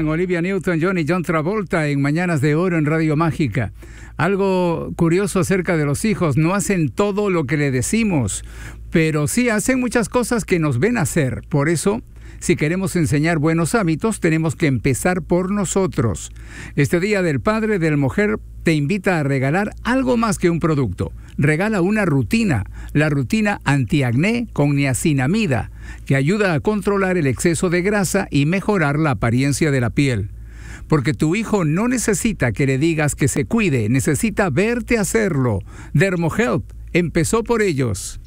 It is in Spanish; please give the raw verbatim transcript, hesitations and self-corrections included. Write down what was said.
cantan Olivia Newton-John y John Travolta en Mañanas de Oro en Radio Mágica. Algo curioso acerca de los hijos, no hacen todo lo que le decimos, pero sí hacen muchas cosas que nos ven hacer. Por eso, si queremos enseñar buenos hábitos, tenemos que empezar por nosotros. Este Día del Padre de la Mujer te invita a regalar algo más que un producto. Regala una rutina, la rutina antiacné con niacinamida, que ayuda a controlar el exceso de grasa y mejorar la apariencia de la piel. Porque tu hijo no necesita que le digas que se cuide, necesita verte hacerlo. Dermohelp empezó por ellos.